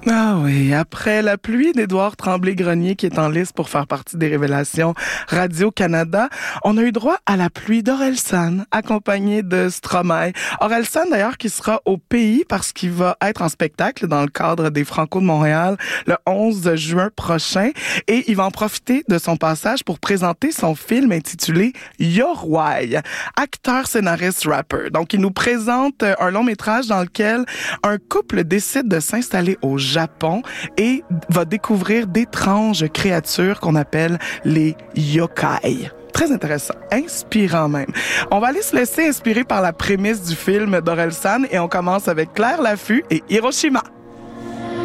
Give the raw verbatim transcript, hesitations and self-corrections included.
Ah oui, après la pluie d'Édouard Tremblay-Grenier qui est en liste pour faire partie des révélations Radio-Canada, on a eu droit à la pluie d'Orelsan, accompagnée de Stromae. Orelsan d'ailleurs qui sera au pays parce qu'il va être en spectacle dans le cadre des Franco de Montréal le onze juin prochain et il va en profiter de son passage pour présenter son film intitulé Yorwai, acteur, scénariste, rapper. Donc il nous présente un long métrage dans lequel un couple décide de s'installer au Japon et va découvrir d'étranges créatures qu'on appelle les yokai. Très intéressant, inspirant même. On va aller se laisser inspirer par la prémisse du film d'Orelsan et on commence avec Claire Laffut et Hiroshima.